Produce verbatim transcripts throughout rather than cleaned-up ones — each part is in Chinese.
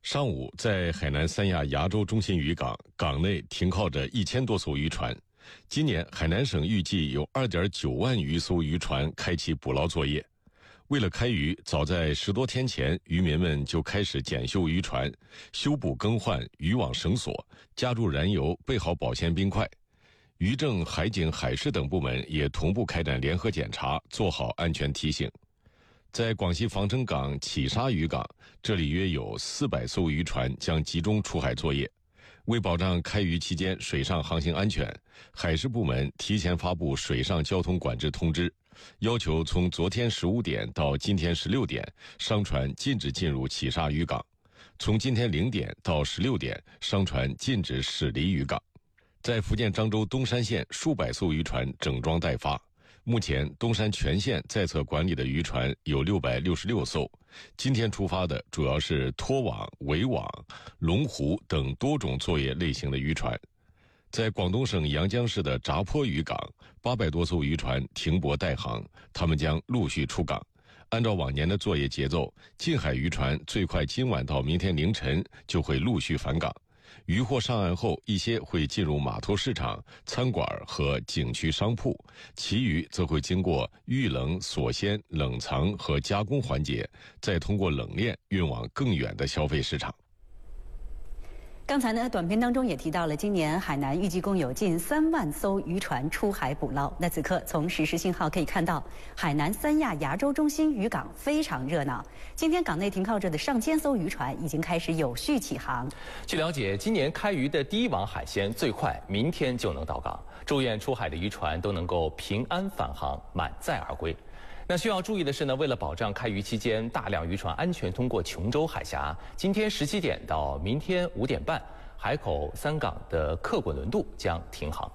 上午，在海南三亚崖州中心渔港，港内停靠着一千多艘渔船。今年，海南省预计有 二点九万余艘渔船开启捕捞作业。为了开渔，早在十多天前，渔民们就开始检修渔船，修补更换渔网绳索，加注燃油，备好保鲜冰块。渔政、海警、海事等部门也同步开展联合检查，做好安全提醒。在广西防城港企沙渔港，这里约有四百艘渔船将集中出海作业。为保障开渔期间水上航行安全，海事部门提前发布水上交通管制通知，要求从昨天十五点到今天十六点，商船禁止进入企沙渔港；从今天零点到十六点，商船禁止驶离渔港。在福建漳州东山县，数百艘渔船整装待发。目前，东山全县在册管理的渔船有六百六十六艘。今天出发的主要是拖网、围网、龙湖等多种作业类型的渔船。在广东省阳江市的闸坡渔港，八百多艘渔船停泊待航，他们将陆续出港。按照往年的作业节奏，近海渔船最快今晚到明天凌晨就会陆续返港。渔获上岸后，一些会进入码头市场、餐馆和景区商铺，其余则会经过预冷、锁鲜、冷藏和加工环节，再通过冷链运往更远的消费市场。 刚才呢，短片当中也提到了，今年海南预计共有近三万艘渔船出海捕捞。那此刻从实时信号可以看到，海南三亚崖州中心渔港非常热闹。今天港内停靠着的上千艘渔船已经开始有序起航。 据了解，今年开渔的第一网海鲜最快明天就能到港，祝愿出海的渔船都能够平安返航，满载而归。那需要注意的是呢，为了保障开渔期间大量渔船安全通过琼州海峡，今天十七点到明天五点半，海口三港的客滚轮渡将停航。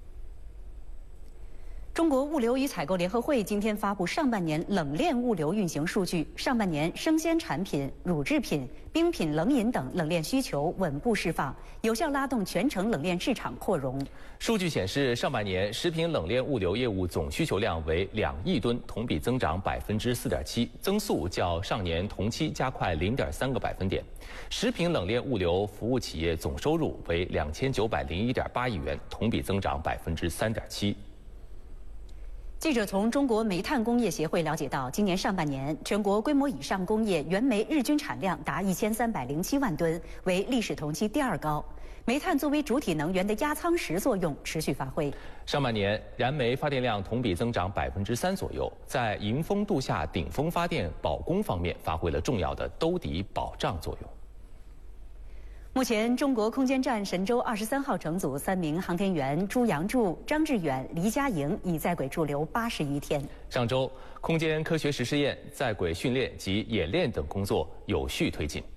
中国物流与采购联合会今天发布上半年冷链物流运行数据，上半年生鲜产品、乳制品、冰品、冷饮等冷链需求稳步释放，有效拉动全城冷链市场扩容。 数据显示，上半年食品冷链物流业务总需求量为两亿吨，同比增长百分之四点七，增速较上年同期加快零点三个百分点。食品冷链物流服务企业总收入为两千九百零一点八亿元，同比增长百分之三点七。 记者从中国煤炭工业协会了解到，今年上半年全国规模以上工业原煤日均产量达一千三百零七万吨，为历史同期第二高。煤炭作为主体能源的压舱石作用持续发挥。 上半年燃煤发电量同比增长百分之三左右，在迎峰度夏顶峰发电保供方面发挥了重要的兜底保障作用。 目前，中国空间站神舟二十三号乘组三名航天员朱杨柱、张志远、黎佳莹已在轨驻留八十一天。 上周，空间科学实试验、在轨训练及演练等工作有序推进。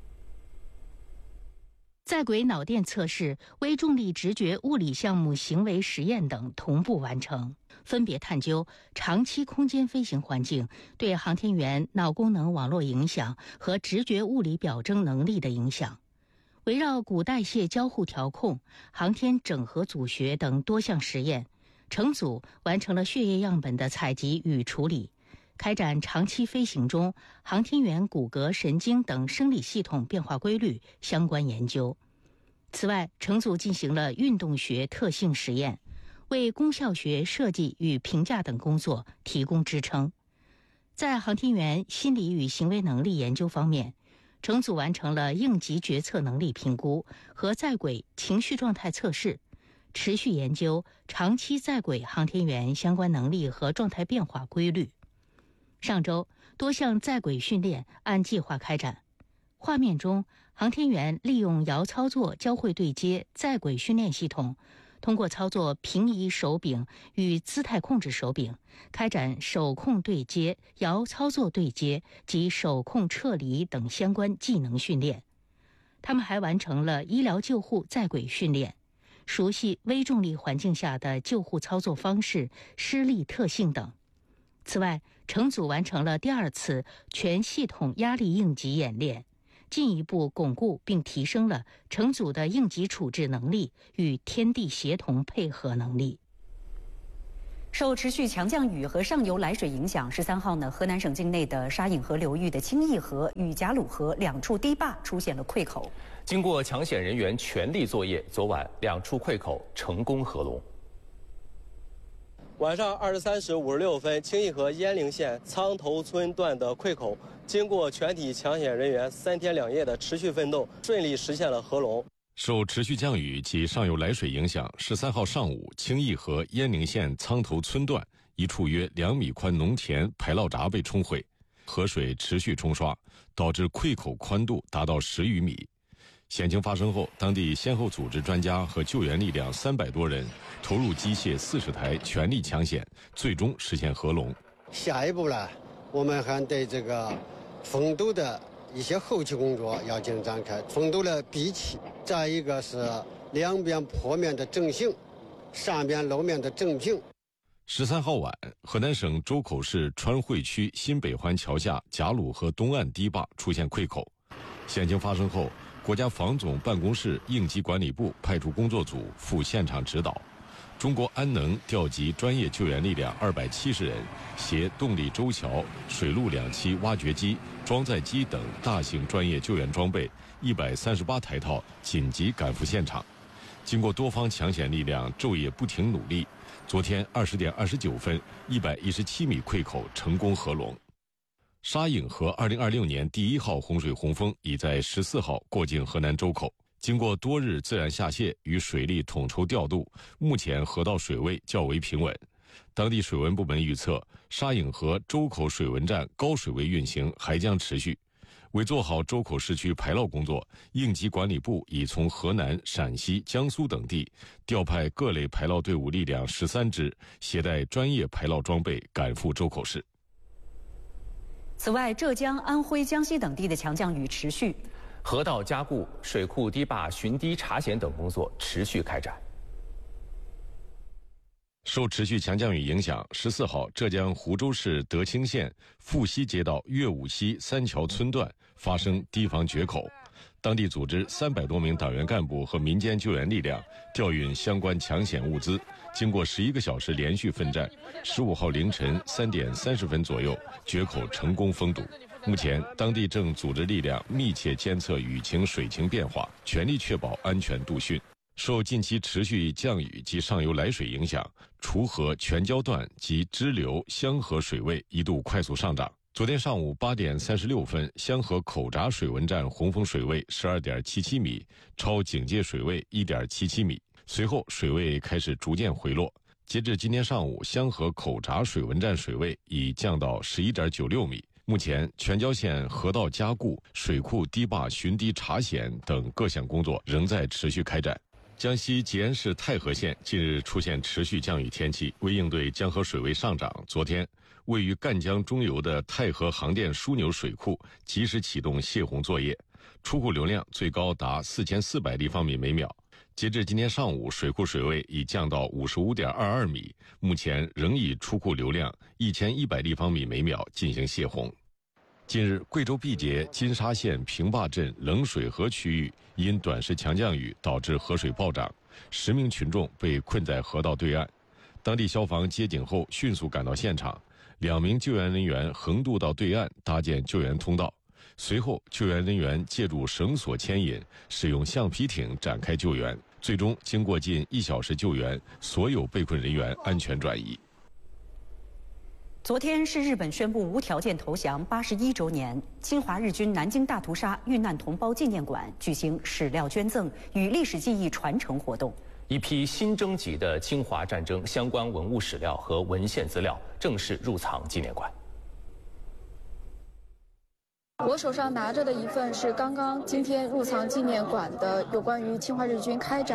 在轨脑电测试、微重力直觉物理项目行为实验等同步完成，分别探究长期空间飞行环境对航天员脑功能网络影响和直觉物理表征能力的影响。围绕骨代谢交互调控、航天整合组学等多项实验，乘组完成了血液样本的采集与处理，开展长期飞行中航天员骨骼、神经等生理系统变化规律相关研究。此外，乘组进行了运动学特性实验，为功效学设计与评价等工作提供支撑。在航天员心理与行为能力研究方面，乘组完成了应急决策能力评估和在轨情绪状态测试，持续研究长期在轨航天员相关能力和状态变化规律。上周，多项在轨训练按计划开展。画面中，航天员利用遥操作交会对接在轨训练系统，通过操作平移手柄与姿态控制手柄，开展手控对接、遥操作对接及手控撤离等相关技能训练。他们还完成了医疗救护在轨训练，熟悉微重力环境下的救护操作方式、施力特性等。此外，乘组完成了第二次全系统压力应急演练，进一步巩固并提升了乘组的应急处置能力与天地协同配合能力。 受持续强降雨和上游来水影响，十三号呢，河南省境内的沙引河流域的清义河与贾鲁河两处堤坝出现了溃口。 经过抢险人员全力作业，昨晚两处溃口成功合龙。 晚上二十三时五十六分，清义河鄢陵县苍头村段的溃口，经过全体抢险人员三天两夜的持续奋斗，顺利实现了合龙。 受持续降雨及上游来水影响，十三号上午，清义河鄢陵县苍头村段一处约两米宽农田排涝闸被冲毁，河水持续冲刷，导致溃口宽度达到十余米。险情发生后，当地先后组织专家和救援力量三百多人，投入机械四十台，全力抢险，最终实现合龙。 下一步呢，我们还对这个封堵的一些后期工作要进行展开，封堵的闭起，再一个是两边坡面的整形，上边路面的整平。 十三号晚，河南省周口市川汇区新北环桥下贾鲁河东岸堤坝出现溃口。险情发生后，国家防总办公室应急管理部派出工作组赴现场指导。中国安能调集专业救援力量二百七十人，携动力舟桥、水陆两栖挖掘机、装载机等大型专业救援装备一百三十八台套，紧急赶赴现场。经过多方抢险力量昼夜不停努力，昨天二十点二十九分，一百一十七米溃口成功合龙。沙引河二零二六年第一号洪水洪峰已在十四号过境河南周口。经过多日自然下泄与水利统筹调度，目前河道水位较为平稳。当地水文部门预测，沙引河周口水文站高水位运行还将持续。为做好周口市区排涝工作，应急管理部已从河南、陕西、江苏等地调派各类排涝队伍力量十三支，携带专业排涝装备赶赴周口市。 此外，浙江、安徽、江西等地的强降雨持续。 河道加固、水库堤坝巡堤查险等工作持续开展。 受持续强降雨影响，十四号，浙江湖州市德清县富溪街道岳武溪三桥村段发生堤防决口，当地组织三百多名党员干部和民间救援力量调运相关抢险物资，经过十一个小时连续奋战，十五号凌晨三点三十分左右，决口成功封堵。目前，当地正组织力量密切监测雨情、水情变化，全力确保安全度汛。受近期持续降雨及上游来水影响，滁河全礁段及支流香河水位一度快速上涨。昨天上午八点三十六分，香河口闸水文站洪峰水位十二点七七米，超警戒水位一点七七米。随后水位开始逐渐回落。截至今天上午，香河口闸水文站水位已降到十一点九六米。目前，全礁县河道加固、水库堤坝巡堤查险等各项工作仍在持续开展。江西吉安市太和县近日出现持续降雨天气，为应对江河水位上涨，昨天位于赣江中游的太和航电枢纽水库及时启动泄洪作业，出库流量最高达四千四百立方米每秒。截至今天上午，水库水位已降到五十五点二二米，目前仍以出库流量一千一百立方米每秒进行泄洪。近日，贵州毕节金沙县平坝镇冷水河区域因短时强降雨导致河水暴涨，十名群众被困在河道对岸。当地消防接警后迅速赶到现场，两名救援人员横渡到对岸搭建救援通道。随后，救援人员借助绳索牵引，使用橡皮艇展开救援。最终，经过近一小时救援，所有被困人员安全转移。 昨天是日本宣布无条件投降八十一周年，侵华日军南京大屠杀遇难同胞纪念馆举行史料捐赠与历史记忆传承活动。 一批新征集的侵华战争相关文物史料和文献资料正式入藏纪念馆。 我手上拿着的一份是刚刚今天入藏纪念馆的有关于侵华日军开展